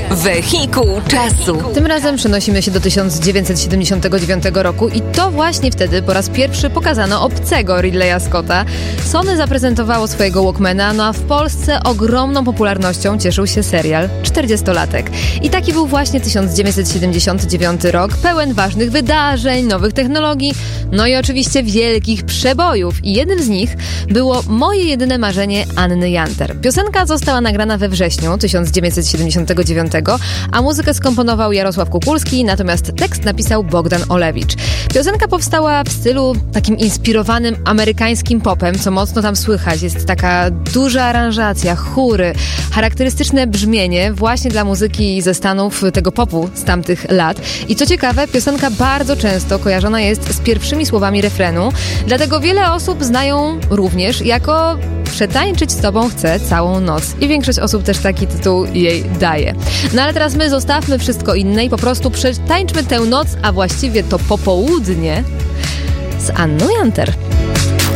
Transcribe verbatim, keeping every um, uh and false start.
Wehikuł czasu. Tym razem przenosimy się do tysiąc dziewięćset siedemdziesiątego dziewiątego roku i to właśnie wtedy po raz pierwszy pokazano obcego Ridleya Scotta. Sony zaprezentowało swojego Walkmana, no a w Polsce ogromną popularnością cieszył się serial czterdziestolatek. I taki był właśnie tysiąc dziewięćset siedemdziesiąty dziewiąty rok, pełen ważnych wydarzeń, nowych technologii, no i oczywiście wielkich przebojów. I jednym z nich było Moje jedyne marzenie Anny Janter. Piosenka została nagrana we wrześniu tysiąc dziewięćset siedemdziesiątego dziewiątego, a muzykę skomponował Jarosław Kukulski, natomiast tekst napisał Bogdan Olewicz. Piosenka powstała w stylu takim inspirowanym amerykańskim popem, co mocno tam słychać. Jest taka duża aranżacja, chóry, charakterystyczne brzmienie właśnie dla muzyki ze Stanów, tego popu z tamtych lat. I co ciekawe, piosenka bardzo często kojarzona jest z pierwszymi słowami refrenu, dlatego wiele osób znają również jako Przetańczyć z tobą chcę całą noc. I większość osób też taki tytuł jej daje. No ale teraz my zostawmy wszystko inne i po prostu przetańczmy tę noc, a właściwie to popołudnie z Anną Janter.